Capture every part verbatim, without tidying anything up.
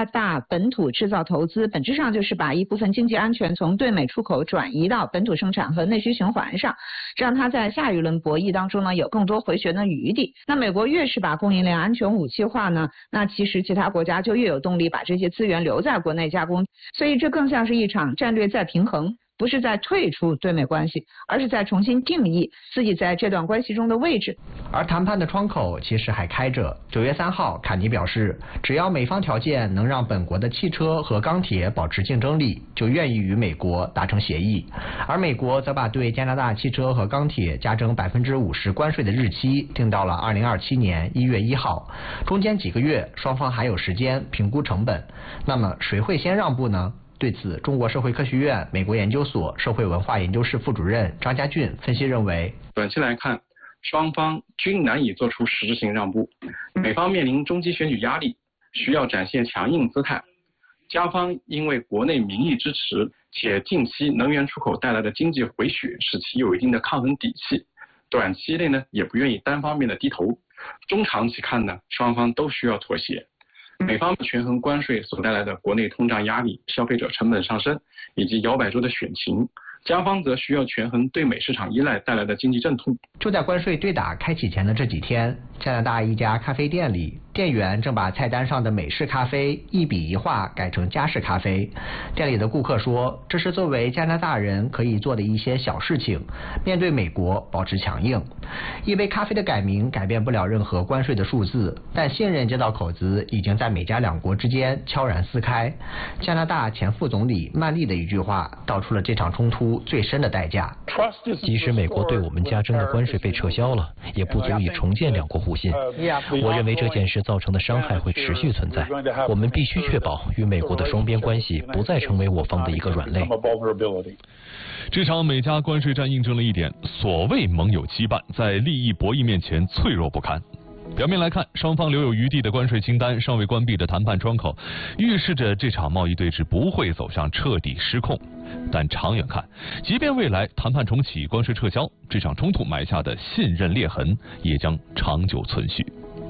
加大本土制造投资，本质上就是把一部分经济安全从对美出口转移到本土生产和内需循环上，这让它在下一轮博弈当中呢有更多回旋的余地。那美国越是把供应链安全武器化呢，那其实其他国家就越有动力把这些资源留在国内加工，所以这更像是一场战略再平衡。不是在退出对美关系，而是在重新定义自己在这段关系中的位置。 而谈判的窗口其实还开着。九月三号，卡尼表示，只要美方条件能让本国的汽车和钢铁保持竞争力，就愿意与美国达成协议。而美国则把对加拿大汽车和钢铁加征百分之五十关税的日期定到了二零二七年一月一号，中间几个月双方还有时间评估成本。那么谁会先让步呢？对此，中国社会科学院美国研究所社会文化研究室副主任张家俊分析认为， 短期来看，双方均难以做出实质性让步。美方面临中期选举压力，需要展现强硬姿态；加方因为国内民意支持，且近期能源出口带来的经济回血，使其有一定的抗衡底气。短期内呢，也不愿意单方面的低头。中长期看呢，双方都需要妥协。美方权衡关税所带来的国内通胀压力、消费者成本上升以及摇摆州的选情，加方则需要权衡对美市场依赖带来的经济阵痛。 就在关税对打开启前的这几天，加拿大一家咖啡店里，店员正把菜单上的美式咖啡一笔一画改成加式咖啡。店里的顾客说，这是作为加拿大人可以做的一些小事情，面对美国保持强硬。一杯咖啡的改名改变不了任何关税的数字，但信任这道口子已经在美加两国之间悄然撕开。加拿大前副总理曼丽的一句话道出了这场冲突最深的代价。 即使美国对我们加征的关税被撤销了，也不足以重建两国互信。我认为这件事造成的伤害会持续存在，我们必须确保与美国的双边关系不再成为我方的一个软肋。 这场美加关税战印证了一点，所谓盟友羁绊，在利益博弈面前脆弱不堪。表面来看，双方留有余地的关税清单尚未关闭的谈判窗口，预示着这场贸易对峙不会走向彻底失控。但长远看，即便未来谈判重启、关税撤销，这场冲突埋下的信任裂痕也将长久存续。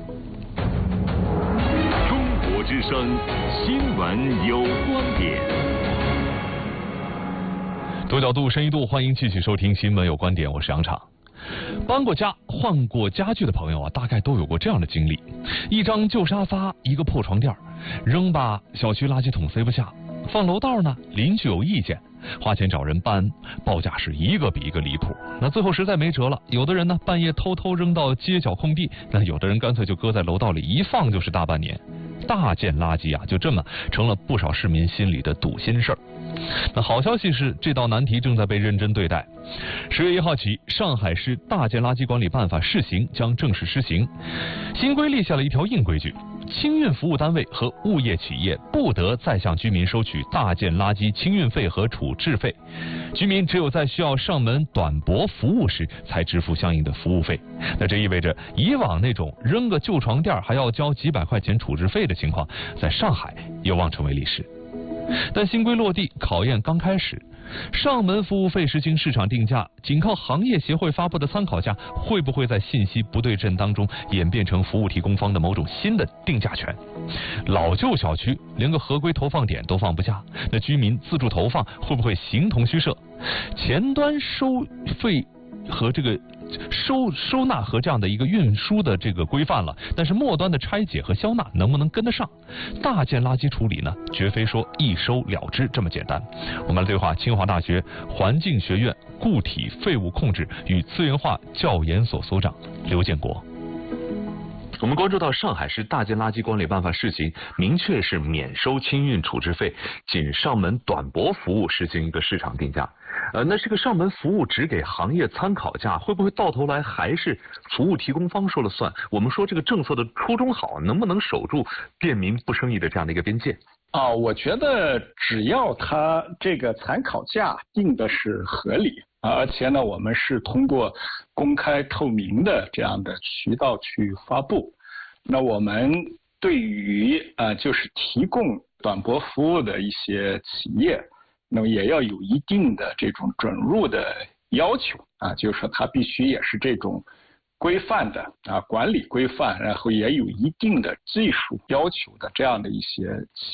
中国之声，新闻有观点。 多角度、深一度，欢迎继续收听《新闻有观点》，我是杨昶。搬过家、换过家具的朋友啊，大概都有过这样的经历：一张旧沙发，一个破床垫，扔吧小区垃圾桶塞不下，放楼道呢邻居有意见，花钱找人搬，报价是一个比一个离谱。那最后实在没辙了，有的人呢半夜偷偷扔到街角空地，那有的人干脆就搁在楼道里，一放就是大半年。大件垃圾啊，就这么成了不少市民心里的堵心事儿。那好消息是，这道难题正在被认真对待。十月一号起，上海市大件垃圾管理办法试行将正式施行。新规立下了一条硬规矩：清运服务单位和物业企业不得再向居民收取大件垃圾清运费和处置费，居民只有在需要上门短驳服务时才支付相应的服务费。那这意味着，以往那种扔个旧床垫还要交几百块钱处置费的情况，在上海有望成为历史。但新规落地，考验刚开始。上门服务费实行市场定价，仅靠行业协会发布的参考价，会不会在信息不对称当中演变成服务提供方的某种新的定价权？老旧小区连个合规投放点都放不下，那居民自助投放会不会形同虚设？前端收费和这个收收纳和这样的一个运输的这个规范了，但是末端的拆解和销纳能不能跟得上？大件垃圾处理呢，绝非说一收了之这么简单。我们来对话清华大学环境学院固体废物控制与资源化教研所所长刘建国。 我们关注到上海市大件垃圾管理办法试行，明确是免收清运处置费，仅上门短驳服务实行一个市场定价。呃，那这个上门服务只给行业参考价，会不会到头来还是服务提供方说了算？我们说这个政策的初衷好，能不能守住便民不生意的这样的一个边界？ 啊，我觉得只要它这个参考价定的是合理，而且呢，我们是通过公开透明的这样的渠道去发布，那我们对于啊，就是提供短驳服务的一些企业，那么也要有一定的这种准入的要求啊，就是说它必须也是这种规范的啊，管理规范，然后也有一定的技术要求的这样的一些企业。